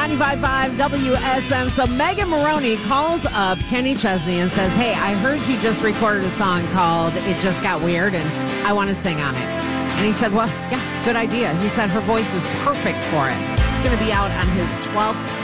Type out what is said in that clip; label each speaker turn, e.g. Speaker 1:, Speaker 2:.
Speaker 1: 95.5 WSM. So Megan Maroney calls up Kenny Chesney and says, hey, I heard you just recorded a song called It Just Got Weird, and I want to sing on it. And he said, well, yeah, good idea. He said her voice is perfect for it. It's going to be out on his 12th